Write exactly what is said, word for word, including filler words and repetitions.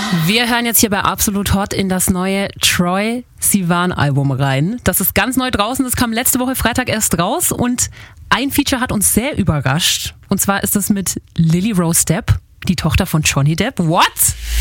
Wir hören jetzt hier bei Absolut Hot in das neue Troye Sivan Album rein. Das ist ganz neu draußen, das kam letzte Woche Freitag erst raus und ein Feature hat uns sehr überrascht. Und zwar ist das mit Lily Rose Depp, die Tochter von Johnny Depp. What?